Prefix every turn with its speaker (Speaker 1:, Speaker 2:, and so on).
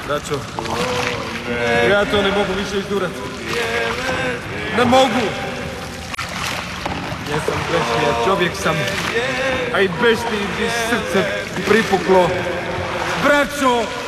Speaker 1: Braćo, ja to ne mogu više izdurati. Ne mogu! Ja sam bešnija, čovjek sam, a i bešniji bi srce pripuklo. Braćo!